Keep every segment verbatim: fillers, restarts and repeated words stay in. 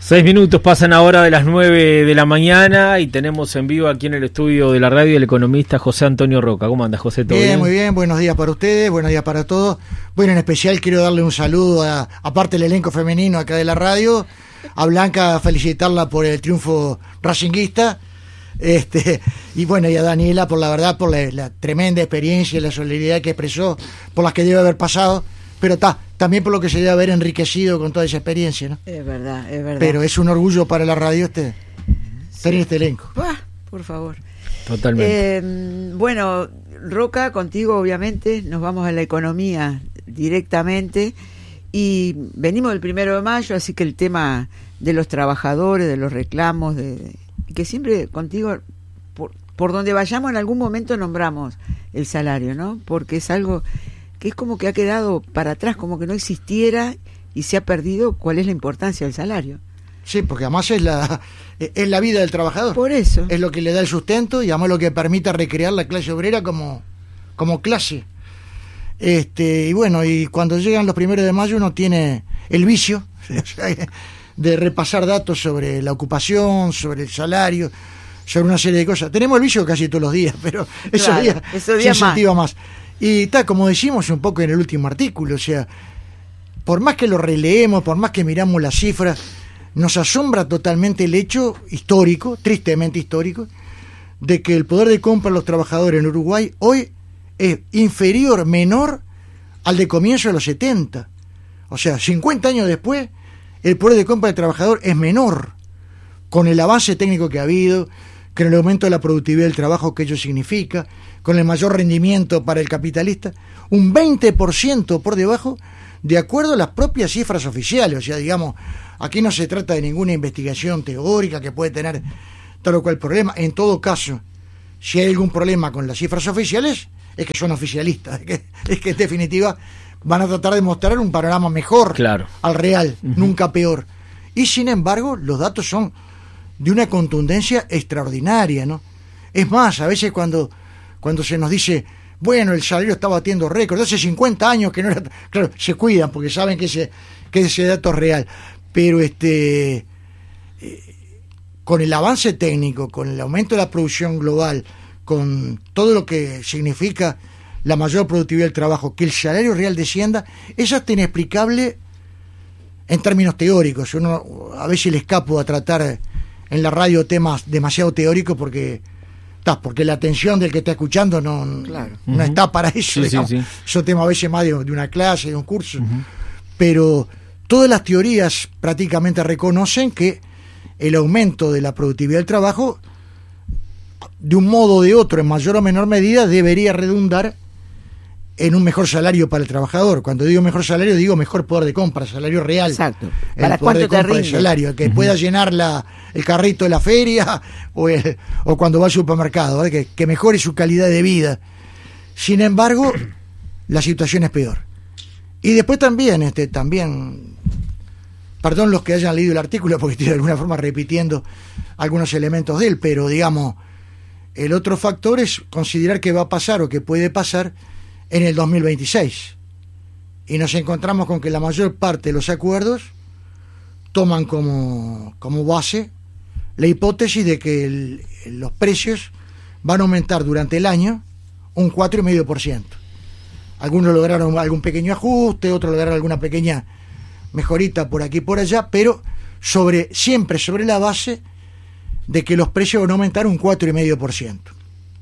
Seis minutos pasan ahora de las nueve de la mañana y tenemos en vivo aquí en el estudio de la radio el economista José Antonio Roca. ¿Cómo anda, José? ¿Todo bien? bien? Muy bien, buenos días para ustedes, buenos días para todos. Bueno, en especial quiero darle un saludo, a, aparte del elenco femenino acá de la radio, a Blanca, felicitarla por el triunfo racinguista, este, y bueno, y a Daniela por la verdad, por la, la tremenda experiencia y la solidaridad que expresó, por las que debe haber pasado, pero está, también por lo que se debe haber enriquecido con toda esa experiencia, ¿no? Es verdad, es verdad. Pero es un orgullo para la radio este, sí. tener este elenco. Bah, por favor. Totalmente. Eh, bueno, Roca, contigo obviamente nos vamos a la economía directamente y venimos del primero de mayo, así que el tema de los trabajadores, de los reclamos, de que siempre contigo, por, por donde vayamos en algún momento nombramos el salario, ¿no? Porque es algo que es como que ha quedado para atrás, como que no existiera y se ha perdido cuál es la importancia del salario. Sí, porque además es la es la vida del trabajador. Por eso. Es lo que le da el sustento y además lo que permite recrear la clase obrera como, como clase. Este, y bueno, y cuando llegan los primeros de mayo uno tiene el vicio de repasar datos sobre la ocupación, sobre el salario, sobre una serie de cosas. Tenemos el vicio casi todos los días, pero esos claro, días esos se días incentiva más. más. Y está, como decimos un poco en el último artículo, o sea, por más que lo releemos, por más que miramos las cifras, nos asombra totalmente el hecho histórico, tristemente histórico, de que el poder de compra de los trabajadores en Uruguay hoy es inferior, menor al de comienzo de los setenta. O sea, cincuenta años después, el poder de compra del trabajador es menor, con el avance técnico que ha habido, con el aumento de la productividad del trabajo que ello significa, con el mayor rendimiento para el capitalista, un veinte por ciento por debajo, de acuerdo a las propias cifras oficiales. O sea, digamos, aquí no se trata de ninguna investigación teórica que puede tener tal o cual problema. En todo caso, si hay algún problema con las cifras oficiales, es que son oficialistas, es que, es que en definitiva van a tratar de mostrar un panorama mejor, claro, al real, uh-huh. nunca peor. Y sin embargo, los datos son de una contundencia extraordinaria, ¿no? Es más, a veces cuando, cuando se nos dice, bueno, el salario está batiendo récord, hace cincuenta años que no era... Claro, se cuidan porque saben que ese, que ese dato es real. Pero este eh, con el avance técnico, con el aumento de la producción global, con todo lo que significa la mayor productividad del trabajo, que el salario real descienda, es hasta inexplicable en términos teóricos. Uno a veces le escapo a tratar en la radio temas demasiado teóricos porque ta, porque la atención del que está escuchando no, claro. no uh-huh. está para eso. Sí, sí, sí. Esos temas a veces más de, de una clase, de un curso. Uh-huh. Pero todas las teorías prácticamente reconocen que el aumento de la productividad del trabajo, de un modo o de otro, en mayor o menor medida, debería redundar en un mejor salario para el trabajador. Cuando digo mejor salario, digo mejor poder de compra, salario real. Exacto. ¿Para cuánto te rinde? Salario, que uh-huh. pueda llenar la, el carrito de la feria o, el, o cuando va al supermercado, ¿vale? que, que mejore su calidad de vida. Sin embargo, la situación es peor. Y después también, este, también, perdón los que hayan leído el artículo, porque estoy de alguna forma repitiendo algunos elementos de él, pero digamos, el otro factor es considerar que va a pasar o que puede pasar en el dos mil veintiséis. Y nos encontramos con que la mayor parte de los acuerdos toman como, como base la hipótesis de que el, los precios van a aumentar durante el año un cuatro coma cinco por ciento. Algunos lograron algún pequeño ajuste, otros lograron alguna pequeña mejorita por aquí y por allá, pero sobre, siempre sobre la base de que los precios van a aumentar un cuatro coma cinco por ciento.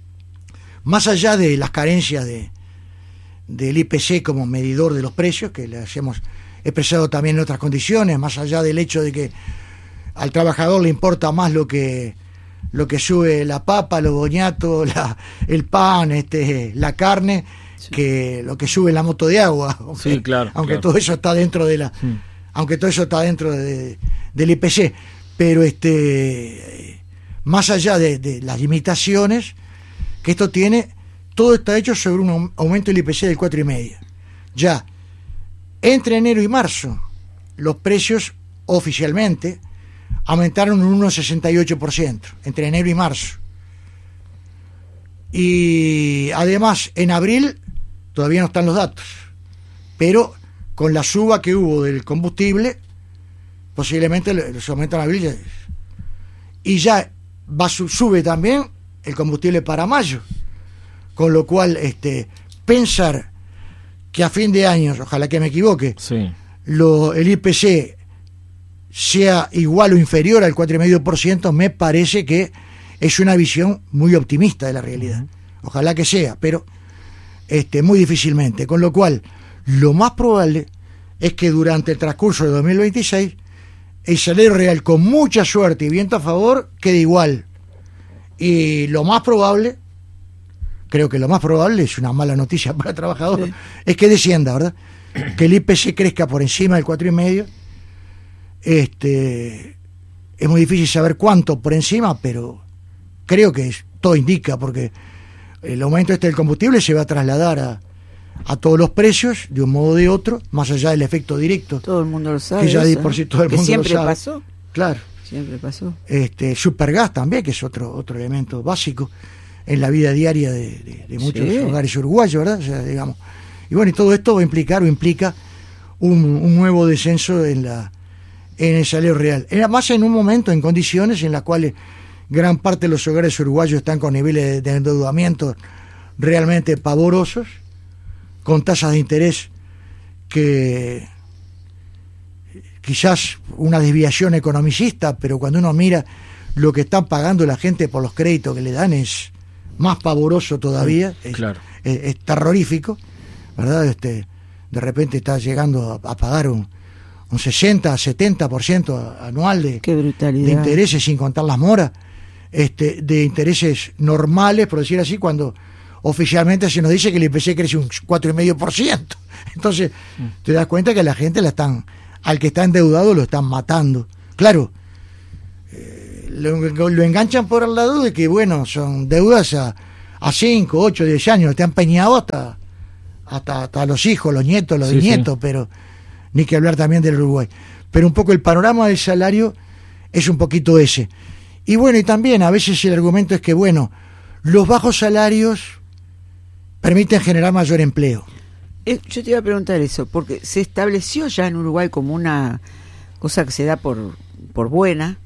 Más allá de las carencias de del I P C como medidor de los precios, que les hemos expresado también en otras condiciones, más allá del hecho de que al trabajador le importa más lo que lo que sube la papa, los boñatos, la, el pan, este, la carne, sí. que lo que sube la moto de agua. Aunque, sí, claro, aunque claro. todo eso está dentro de la, sí. aunque todo eso está dentro de, del I P C, pero este, más allá de, de las limitaciones que esto tiene, todo está hecho sobre un aumento del I P C del cuatro coma cinco. Ya, entre enero y marzo, los precios oficialmente aumentaron un uno coma sesenta y ocho por ciento, entre enero y marzo. Y además, en abril, todavía no están los datos, pero con la suba que hubo del combustible, posiblemente les aumentan la grilla. Y ya va sube también el combustible para mayo, con lo cual este pensar que a fin de año, ojalá que me equivoque, sí. lo, el I P C sea igual o inferior al cuatro coma cinco por ciento, me parece que es una visión muy optimista de la realidad. Uh-huh. Ojalá que sea, pero este muy difícilmente. Con lo cual, lo más probable es que durante el transcurso de dos mil veintiséis el salario real, con mucha suerte y viento a favor, quede igual. Y lo más probable, creo que lo más probable, es una mala noticia para el trabajador, sí. es que descienda, ¿verdad? Que el I P C crezca por encima del cuatro coma cinco. Este, es muy difícil saber cuánto por encima, pero creo que es, todo indica, porque el aumento este del combustible se va a trasladar a, a todos los precios, de un modo o de otro, más allá del efecto directo. Todo el mundo lo sabe. Que ya eso, por sí todo el que mundo siempre lo sabe. pasó. Claro. Siempre pasó. Este, Supergas también, que es otro otro elemento básico en la vida diaria de, de, de muchos sí. hogares uruguayos, ¿verdad? O sea, digamos. Y bueno, y todo esto va a implicar o implica un, un nuevo descenso en la en el salario real. Además, en un momento, en condiciones en las cuales gran parte de los hogares uruguayos están con niveles de, de endeudamiento realmente pavorosos, con tasas de interés que quizás una desviación economicista, pero cuando uno mira lo que están pagando la gente por los créditos que le dan es más pavoroso todavía, sí, es, claro. es, es terrorífico, ¿verdad? Este, de repente está llegando a, a pagar un, un sesenta a setenta por ciento anual de, Qué brutalidad. de intereses, sin contar las moras, este, de intereses normales, por decir así, cuando oficialmente se nos dice que el I P C crece un cuatro coma cinco por ciento. Entonces, mm. te das cuenta que la gente la están, al que está endeudado lo están matando. Claro, eh, lo, lo enganchan por el lado de que, bueno, son deudas a, a cinco, ocho, diez años, te han peñado hasta, hasta, hasta los hijos, los nietos, los sí, nietos, sí. pero ni que hablar también del Uruguay. Pero un poco el panorama del salario es un poquito ese. Y bueno, y también a veces el argumento es que, bueno, los bajos salarios permiten generar mayor empleo. Eh, yo te iba a preguntar eso, porque se estableció ya en Uruguay como una cosa que se da por, por buena,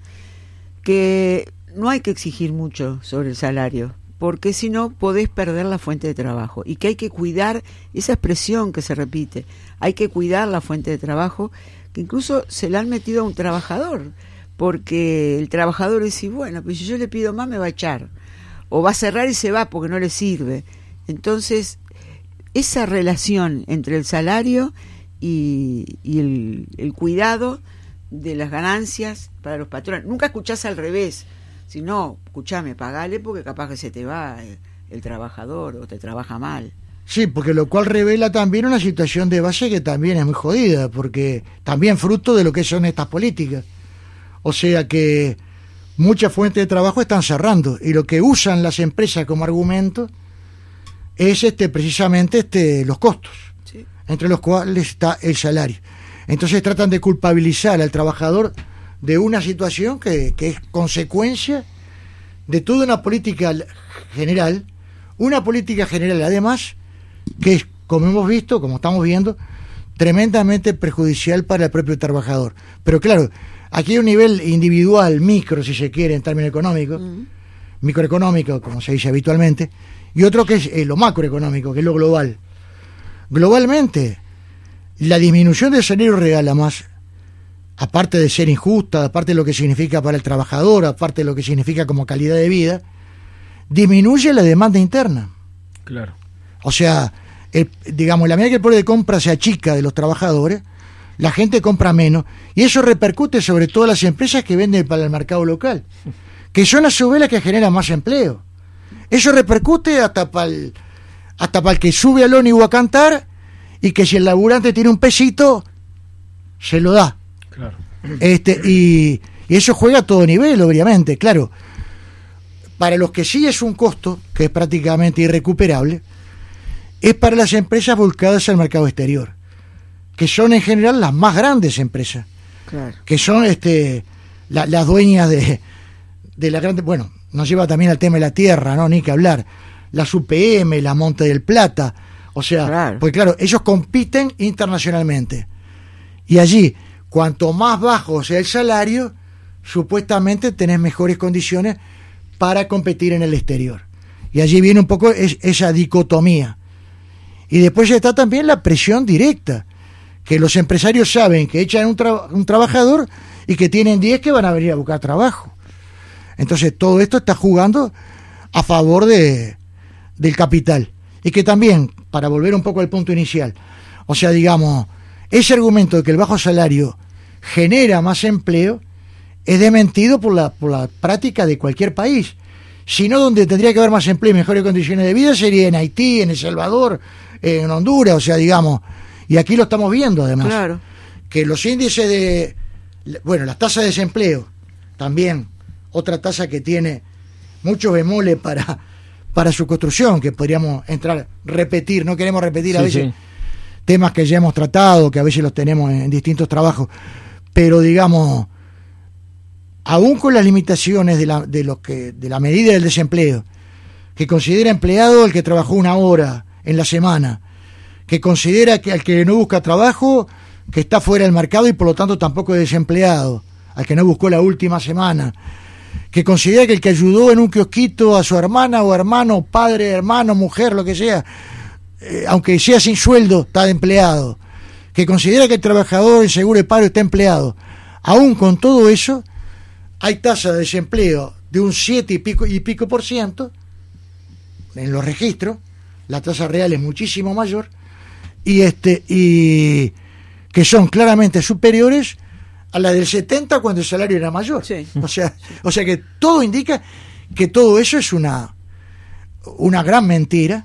que no hay que exigir mucho sobre el salario, porque si no podés perder la fuente de trabajo, y que hay que cuidar esa expresión que se repite, hay que cuidar la fuente de trabajo, que incluso se la han metido a un trabajador, porque el trabajador dice, bueno, pues si yo le pido más me va a echar, o va a cerrar y se va porque no le sirve. Entonces, esa relación entre el salario y, y el, el cuidado de las ganancias para los patrones. Nunca escuchás al revés, sino, escuchame, pagale porque capaz que se te va el, el trabajador o te trabaja mal. Sí, porque lo cual revela también una situación de base que también es muy jodida, porque también fruto de lo que son estas políticas. O sea que muchas fuentes de trabajo están cerrando y lo que usan las empresas como argumento es este precisamente este los costos, sí. entre los cuales está el salario. Entonces tratan de culpabilizar al trabajador de una situación que, que es consecuencia de toda una política general, una política general además que es, como hemos visto, como estamos viendo, tremendamente perjudicial para el propio trabajador. Pero claro, aquí hay un nivel individual, micro si se quiere en términos económicos, mm. microeconómico como se dice habitualmente, y otro que es eh, lo macroeconómico, que es lo global. Globalmente, la disminución del salario real, además, aparte de ser injusta, aparte de lo que significa para el trabajador, aparte de lo que significa como calidad de vida, disminuye la demanda interna. Claro. O sea, el, digamos, la medida que el poder de compra se achica de los trabajadores, la gente compra menos, y eso repercute sobre todo las empresas que venden para el mercado local, que son a su vez las que generan más empleo. Eso repercute hasta para el, hasta para el que sube al ómnibus a cantar, y que si el laburante tiene un pesito, se lo da. Claro. Este, y, y eso juega a todo nivel, obviamente, claro. Para los que sí es un costo, que es prácticamente irrecuperable, es para las empresas volcadas al mercado exterior, que son en general las más grandes empresas, claro. que son este la, las dueñas de, de la grande, bueno, nos lleva también al tema de la tierra, no ni que hablar, las U P M, la Monte del Plata, o sea, claro. pues claro, ellos compiten internacionalmente, y allí, cuanto más bajo sea el salario, supuestamente tenés mejores condiciones para competir en el exterior. Y allí viene un poco es, esa dicotomía. Y después está también la presión directa, que los empresarios saben que echan un, tra- un trabajador y que tienen diez que van a venir a buscar trabajo. Entonces todo esto está jugando a favor de, del capital. Y que también, para volver un poco al punto inicial, o sea, digamos, ese argumento de que el bajo salario genera más empleo es desmentido por la, por la práctica de cualquier país. Sino donde tendría que haber más empleo y mejores condiciones de vida sería en Haití, en El Salvador, en Honduras, o sea, digamos, y aquí lo estamos viendo además, claro, que los índices de, bueno, las tasas de desempleo, también otra tasa que tiene muchos bemoles para, para su construcción, que podríamos entrar, repetir, no queremos repetir a sí, veces sí. temas que ya hemos tratado, que a veces los tenemos en, en distintos trabajos, pero digamos, aún con las limitaciones de la, de lo que, de la medida del desempleo, que considera empleado el que trabajó una hora en la semana, que considera que al que no busca trabajo, que está fuera del mercado y por lo tanto tampoco es desempleado, al que no buscó la última semana, que considera que el que ayudó en un kiosquito a su hermana o hermano, padre, hermano, mujer, lo que sea, eh, aunque sea sin sueldo, está empleado, que considera que el trabajador en seguro de paro está empleado. Aún con todo eso, hay tasa de desempleo de un siete y pico, y pico por ciento en los registros, la tasa real es muchísimo mayor, y este y que son claramente superiores a la del setenta cuando el salario era mayor. Sí. O sea, o sea que todo indica que todo eso es una una gran mentira,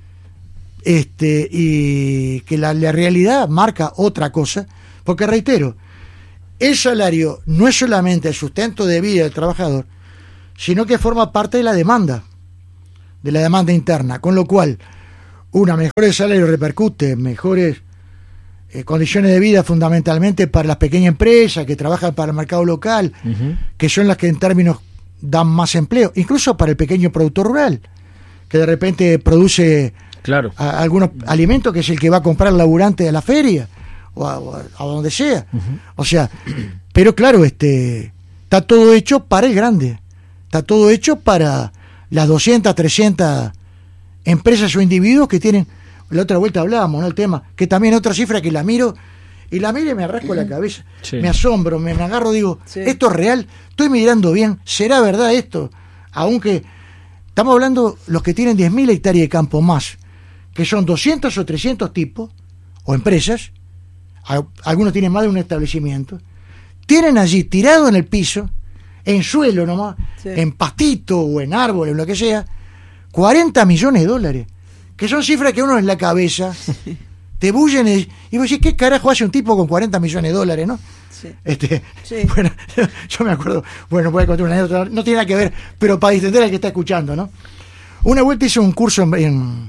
este y que la, la realidad marca otra cosa, porque reitero, el salario no es solamente el sustento de vida del trabajador, sino que forma parte de la demanda, de la demanda interna, con lo cual una mejor salario repercute en mejores eh, condiciones de vida fundamentalmente para las pequeñas empresas que trabajan para el mercado local, uh-huh. que son las que en términos dan más empleo, incluso para el pequeño productor rural, que de repente produce claro. a, algunos alimentos, que es el que va a comprar el laburante a la feria o a, o a, a donde sea. Uh-huh. O sea, pero claro, este está todo hecho para el grande, está todo hecho para las doscientas, trescientas empresas o individuos que tienen. La otra vuelta hablábamos, ¿no? El tema, que también otra cifra que la miro y la miro y me rasco la cabeza, sí. me asombro, me, me agarro, digo, sí. esto es real, estoy mirando bien, ¿será verdad esto? Aunque estamos hablando los que tienen diez mil hectáreas de campo más, que son doscientos o trescientos tipos o empresas, algunos tienen más de un establecimiento, tienen allí tirado en el piso, en suelo nomás, sí. en pastito o en árboles, lo que sea, cuarenta millones de dólares, que son cifras que uno en la cabeza te bullen y, y vos decís, ¿qué carajo hace un tipo con cuarenta millones de dólares, no? Sí. Este, sí. Bueno, yo me acuerdo, bueno, voy a contar una anécdota, no tiene nada que ver, pero para distender al que está escuchando, ¿no? Una vuelta hice un curso en, en,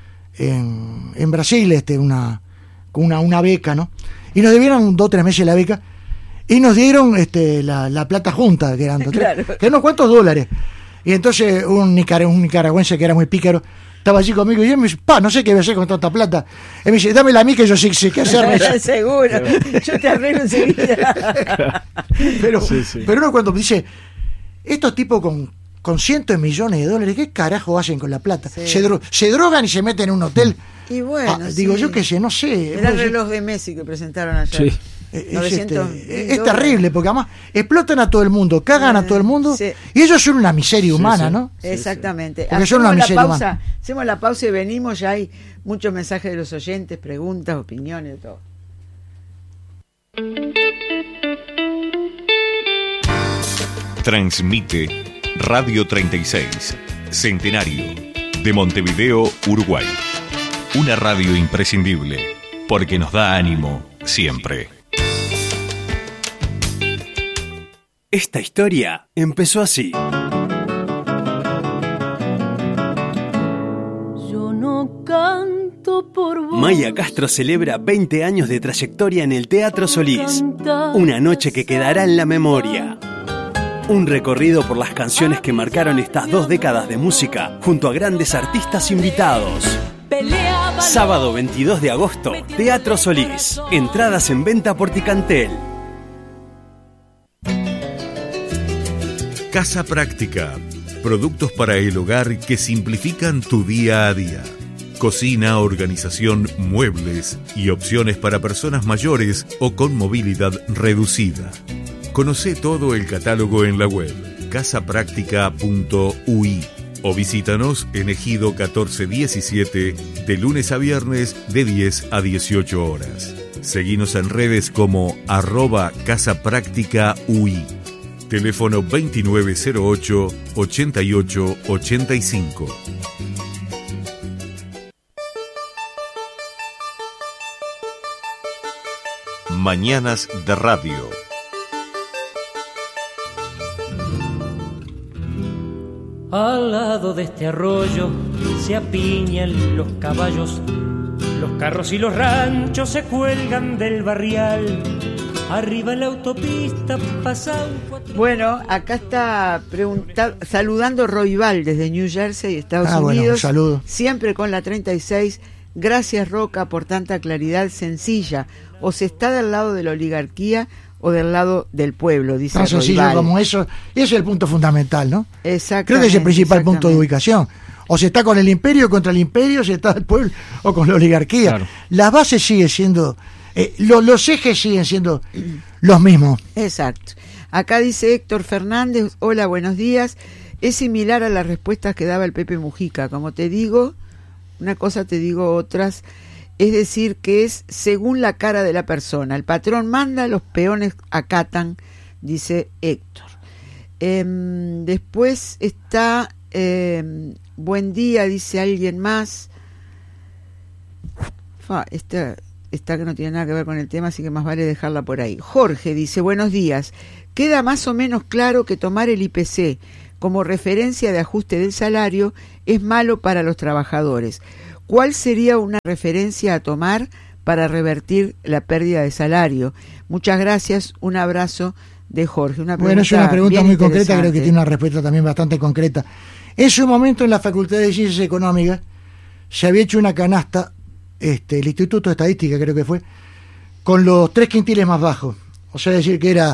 en, en Brasil, este, una, una, una beca, ¿no? Y nos debieron dos o tres meses la beca, y nos dieron este, la, la plata junta, que eran, claro. que eran unos cuantos dólares. Y entonces un, nicar- un nicaragüense que era muy pícaro estaba allí conmigo y yo me dice, pa, no sé qué voy a hacer con tanta plata. Y me dice, dámela a mí que yo sí sé qué hacer. Seguro, yo te arreglo enseguida. pero, sí, sí. pero uno cuando dice, estos tipos con, con cientos de millones de dólares, ¿qué carajo hacen con la plata? Sí. Se, dro- se drogan y se meten en un hotel. Y bueno, ah, digo sí. yo que sé, no sé. Era el reloj de Messi que presentaron ayer. Sí. Es, este, es terrible, porque además explotan a todo el mundo, cagan a todo el mundo, sí. y ellos son una miseria humana, sí, sí. ¿no? Exactamente. Porque son una miseria la pausa, humana. Hacemos la pausa y venimos, ya hay muchos mensajes de los oyentes, preguntas, opiniones, todo. Transmite Radio treinta y seis, Centenario, de Montevideo, Uruguay. Una radio imprescindible, porque nos da ánimo siempre. Esta historia empezó así. Yo no canto por vos. Maya Castro celebra veinte años de trayectoria en el Teatro Solís. Una noche que quedará en la memoria. Un recorrido por las canciones que marcaron estas dos décadas de música, junto a grandes artistas invitados. Sábado veintidós de agosto, Teatro Solís. Entradas en venta por Ticantel. Casa Práctica. Productos para el hogar que simplifican tu día a día. Cocina, organización, muebles y opciones para personas mayores o con movilidad reducida. Conoce todo el catálogo en la web casa práctica punto u i o visítanos en Ejido catorce diecisiete de lunes a viernes de diez a dieciocho horas. Seguinos en redes como arroba Casa Práctica U I. Teléfono veintinueve cero ocho, ochenta y ocho ochenta y cinco. Mañanas de Radio. Al lado de este arroyo se apiñan los caballos, los carros y los ranchos se cuelgan del barrial. Arriba en la autopista pasa un... Bueno, acá está pregunta, saludando Roybal desde New Jersey, Estados ah, Unidos. Bueno, un saludo. Siempre con la treinta y seis. Gracias, Roca, por tanta claridad sencilla. O se está del lado de la oligarquía o del lado del pueblo, dice Tan sencillo Roybal. como eso. Y ese es el punto fundamental, ¿no? Exactamente. Creo que es el principal punto de ubicación. O se está con el imperio contra el imperio, o se está el pueblo o con la oligarquía. Claro. Las bases siguen siendo... Eh, lo, los ejes siguen siendo los mismos. Exacto. Acá dice Héctor Fernández, hola, buenos días. Es similar a las respuestas que daba el Pepe Mujica. Como te digo, una cosa te digo otras. Es decir, que es según la cara de la persona. El patrón manda, los peones acatan, dice Héctor. Eh, después está, eh, buen día, dice alguien más. Fa, esta... Esta que no tiene nada que ver con el tema, así que más vale dejarla por ahí. Jorge dice, buenos días. Queda más o menos claro que tomar el I P C como referencia de ajuste del salario es malo para los trabajadores. ¿Cuál sería una referencia a tomar para revertir la pérdida de salario? Muchas gracias, un abrazo de Jorge. Una bueno, es una pregunta muy concreta, creo que tiene una respuesta también bastante concreta. En su momento en la Facultad de Ciencias Económicas se había hecho una canasta, Este, el Instituto de Estadística creo que fue, con los tres quintiles más bajos, o sea, decir que era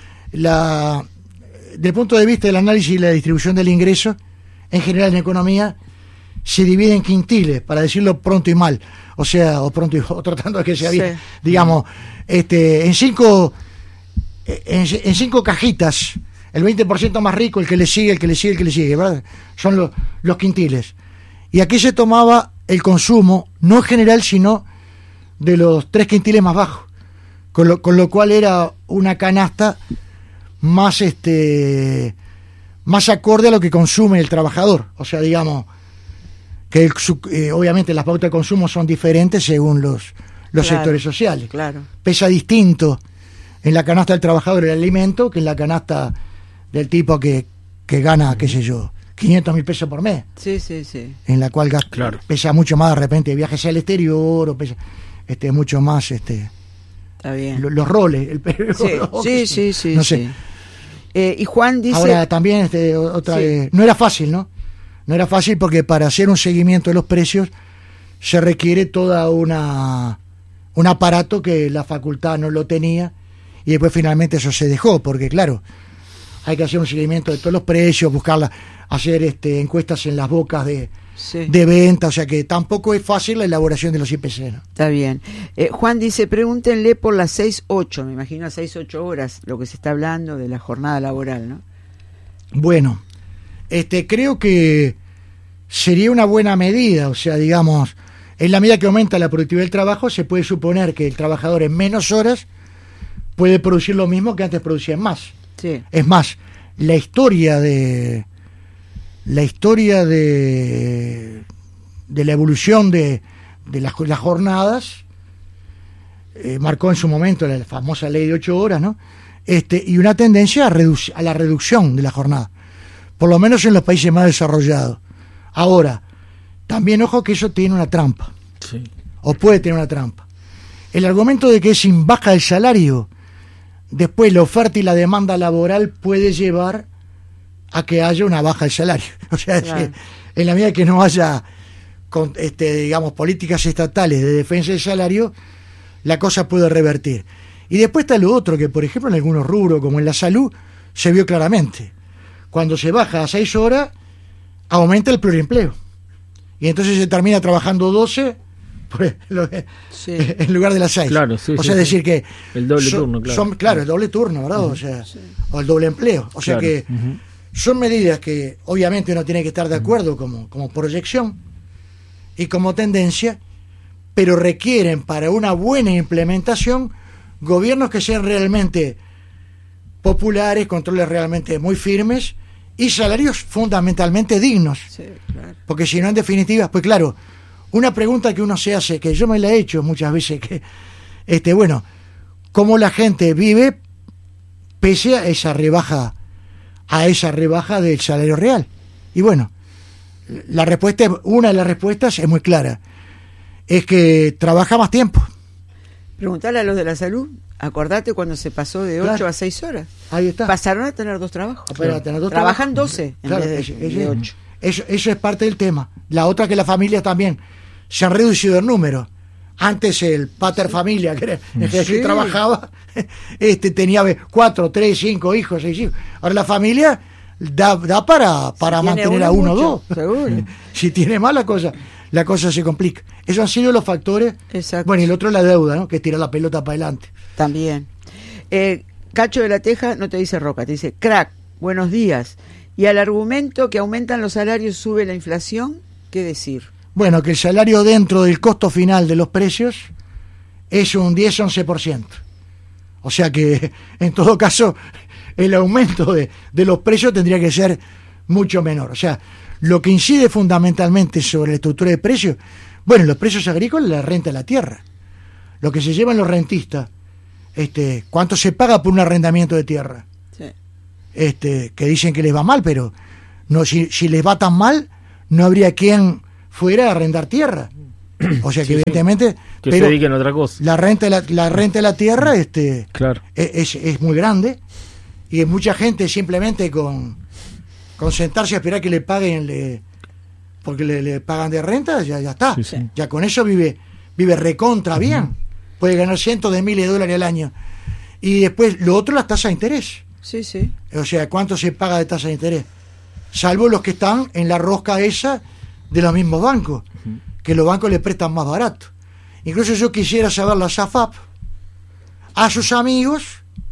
la, del punto de vista del análisis y la distribución del ingreso, en general en economía se divide en quintiles, para decirlo pronto y mal, o sea, o pronto y o tratando de que sea bien, sí. digamos, este, en cinco en, en cinco cajitas, el veinte por ciento más rico, el que le sigue, el que le sigue, el que le sigue, ¿verdad? Son los, los quintiles. Y aquí se tomaba el consumo, no en general, sino de los tres quintiles más bajos, con lo, con lo cual era una canasta más este más acorde a lo que consume el trabajador. O sea, digamos que el, su, eh, obviamente las pautas de consumo son diferentes según los, los claro, sectores sociales. Claro. Pesa distinto en la canasta del trabajador el alimento que en la canasta del tipo que, que gana, qué sé yo, quinientos mil pesos por mes. Sí, sí, sí. En la cual gasta, claro. pesa mucho más de repente viajes al exterior, o pesa este mucho más este Está bien. Los, los roles. El, sí, los, sí, sí, sí. No sé. Sí. Eh, y Juan dice... Ahora también este, otra sí. eh, no era fácil, ¿no? No era fácil porque para hacer un seguimiento de los precios se requiere toda una un aparato que la facultad no lo tenía y después finalmente eso se dejó, porque claro, hay que hacer un seguimiento de todos los precios, buscarla, hacer este encuestas en las bocas de, sí. de venta, o sea que tampoco es fácil la elaboración de los I P C, ¿no? Está bien. Eh, Juan dice, pregúntenle por las seis ocho, me imagino a seis ocho horas, lo que se está hablando de la jornada laboral, ¿no? Bueno, este creo que sería una buena medida, o sea, digamos, en la medida que aumenta la productividad del trabajo, se puede suponer que el trabajador en menos horas puede producir lo mismo que antes producía en más. Sí. Es más, la historia de la historia de de la evolución de, de las, las jornadas eh, marcó en su momento la famosa ley de ocho horas, ¿no? Este, y una tendencia a, reduc- a la reducción de la jornada, por lo menos en los países más desarrollados. Ahora, también ojo que eso tiene una trampa, sí. o puede tener una trampa. El argumento de que sin baja el salario, después la oferta y la demanda laboral puede llevar a que haya una baja del salario. O sea, claro. en la medida que no haya, con, este, digamos, políticas estatales de defensa del salario, la cosa puede revertir. Y después está lo otro, que por ejemplo en algunos rubros, como en la salud, se vio claramente. cuando se baja a seis horas, aumenta el pluriempleo. Y entonces se termina trabajando doce pues, lo, sí. en lugar de las seis. Claro, sí, o sí, sea, sí. decir que... El doble son, turno, claro. Son, claro, el doble turno, ¿verdad? Uh-huh. O sea, sí. o el doble empleo. O sea claro. que uh-huh. son medidas que obviamente uno tiene que estar de acuerdo uh-huh. como, como proyección y como tendencia, pero requieren para una buena implementación gobiernos que sean realmente populares, controles realmente muy firmes y salarios fundamentalmente dignos. Sí, claro. Porque si no, en definitiva, pues claro, una pregunta que uno se hace, que yo me la he hecho muchas veces, que, este, bueno, ¿cómo la gente vive pese a esa rebaja, a esa rebaja del salario real? Y bueno, la respuesta, una de las respuestas es muy clara, es que trabaja más tiempo. Preguntarle a los de la salud, acordate cuando se pasó de ocho claro. a seis horas. Ahí está. Pasaron a tener dos trabajos. Claro. A tener dos Trabajan trabajos. doce en claro, vez de, eso, de ocho. Eso, eso es parte del tema. La otra que las familias también se han reducido el número. Antes el pater familia, que, era, que sí. trabajaba, este tenía cuatro, tres, cinco hijos, seis hijos. Ahora la familia da, da para, para si mantener uno, a uno o dos. Seguro. Si tiene más la cosa, la cosa se complica. Esos han sido los factores. Exacto. Bueno, y el otro es la deuda, ¿no? Que es tirar la pelota para adelante. También. Eh, Cacho de la Teja no te dice Roca, te dice crack, buenos días. Y al argumento que aumentan los salarios sube la inflación, ¿qué decir? Bueno, que el salario dentro del costo final de los precios es un diez a once por ciento. O sea que, en todo caso, el aumento de, de los precios tendría que ser mucho menor. O sea, lo que incide fundamentalmente sobre la estructura de precios, bueno, los precios agrícolas, la renta de la tierra. Lo que se llevan los rentistas, este, cuánto se paga por un arrendamiento de tierra. Sí. Este, que dicen que les va mal, pero no, si, si les va tan mal, no habría quien fuera a arrendar tierra. O sea que sí, evidentemente sí. que pero se dediquen a otra cosa. La renta de la, la renta de la tierra este claro. es, es muy grande y es mucha gente simplemente con, con sentarse a esperar que le paguen le, porque le, le pagan de renta, ya, ya está. Sí, sí. Ya con eso vive, vive recontra bien. Uh-huh. Puede ganar cientos de miles de dólares al año. Y después lo otro, las tasas de interés. Sí, sí. O sea, ¿cuánto se paga de tasa de interés? Salvo los que están en la rosca esa de los mismos bancos, uh-huh. que los bancos le prestan más barato. Incluso yo quisiera saber la S A F A P a sus amigos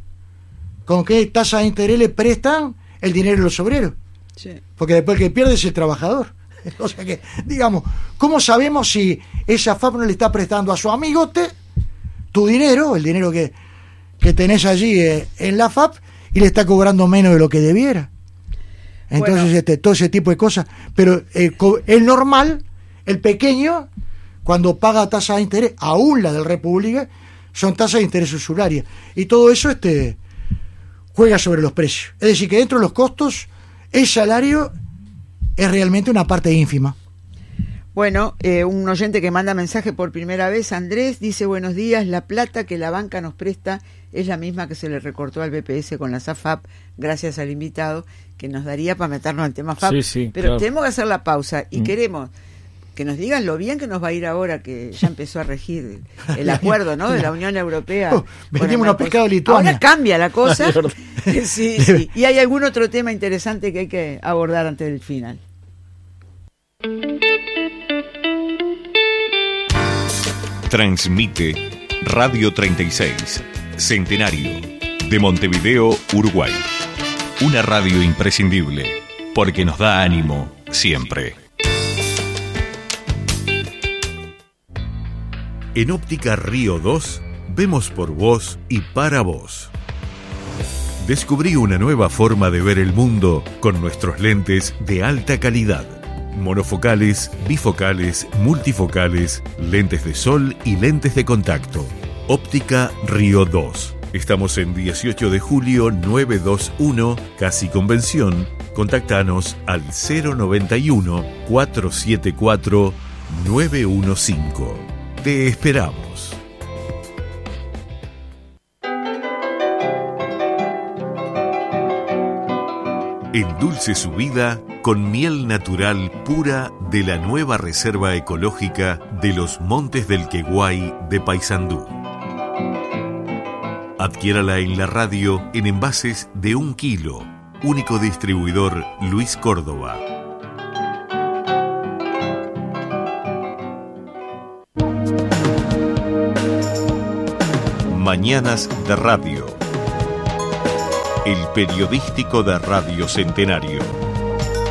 con qué tasa de interés le prestan el dinero de los obreros. Sí. Porque después el que pierde es el trabajador. O sea que, digamos, ¿cómo sabemos si esa F A P no le está prestando a su amigote tu dinero, el dinero que, que tenés allí eh, en la F A P, y le está cobrando menos de lo que debiera? Entonces, bueno. este, todo ese tipo de cosas. Pero el, el normal, el pequeño, cuando paga tasa de interés, aún la del República, son tasas de interés usurarias. Y todo eso este, juega sobre los precios. Es decir, que dentro de los costos, el salario es realmente una parte ínfima. Bueno, eh, un oyente que manda mensaje por primera vez, Andrés, dice buenos días, la plata que la banca nos presta es la misma que se le recortó al B P S con la S A F A P, gracias al invitado, que nos daría para meternos al tema F A P. Sí, sí, pero claro. tenemos que hacer la pausa y mm. queremos que nos digan lo bien que nos va a ir ahora que ya empezó a regir el, el acuerdo, ¿no?, de la Unión Europea. Oh, vendimos unos pescados de Lituania. Ahora cambia la cosa. sí, sí. Y hay algún otro tema interesante que hay que abordar antes del final. Transmite Radio treinta y seis, Centenario, de Montevideo, Uruguay. Una radio imprescindible, porque nos da ánimo siempre. En Óptica Río dos, vemos por vos y para vos. Descubrí una nueva forma de ver el mundo con nuestros lentes de alta calidad. Monofocales, bifocales, multifocales, lentes de sol y lentes de contacto. Óptica Río dos. Estamos en dieciocho de julio novecientos veintiuno, Casi Convención. Contactanos al cero noventa y uno, cuatrocientos setenta y cuatro, novecientos quince. Te esperamos. Endulce su vida con miel natural pura de la nueva Reserva Ecológica de los Montes del Queguay de Paysandú. Adquiérala en la radio en envases de un kilo Único distribuidor Luis Córdoba. Mañanas de Radio. El periodístico de Radio Centenario.